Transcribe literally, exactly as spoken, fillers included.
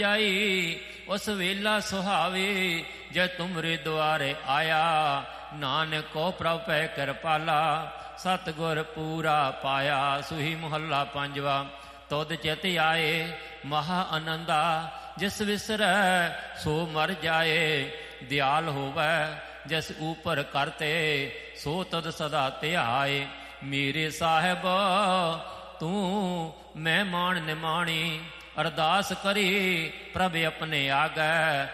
ਜਾਈ ਉਸ ਵੇਲਾ ਸੁਹਾਵੇ, ਜੈ ਤੁਮਰੇ ਦੁਆਰੇ ਆਇਆ, ਨਾਨਕ ਕੋ ਪ੍ਰਭ ਪੈ ਕਿਰਪਾਲਾ, ਸਤਿਗੁਰ ਪੂਰਾ ਪਾਇਆ। ਸੁਹੀ ਮੁਹੱਲਾ ਪੰਜਵਾ। ਤੁਧ ਚਿਤ ਆਏ ਮਹਾ ਆਨੰਦਾ, ਜਿਸ ਵਿਸਰੈ ਸੋ ਮਰ ਜਾਏ, ਦਿਆਲ ਹੋਵੈ ਜਿਸ ਊਪਰ ਕਰਤੇ, ਸੋ ਤਦ ਸਦਾ ਧਿਆਏ। ਮੇਰੇ ਸਾਹਿਬ ਤੂੰ ਮਹਿਮਾਨ ਨਿਮਾਣੀ, ਅਰਦਾਸ ਕਰੀ ਪ੍ਰਭ ਆਪਣੇ ਆਗੈ,